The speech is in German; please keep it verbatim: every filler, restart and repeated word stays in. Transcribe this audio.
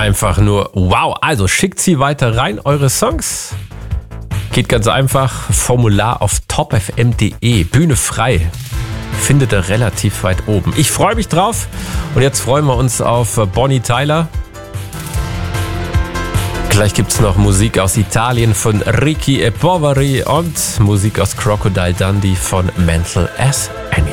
Einfach nur wow. Also schickt sie weiter rein, eure Songs. Geht ganz einfach. Formular auf top f m punkt d e. Bühne frei. Findet ihr relativ weit oben. Ich freue mich drauf. Und jetzt freuen wir uns auf Bonnie Tyler. Gleich gibt es noch Musik aus Italien von Ricky e Poveri und Musik aus Crocodile Dundee von Mental as Anything.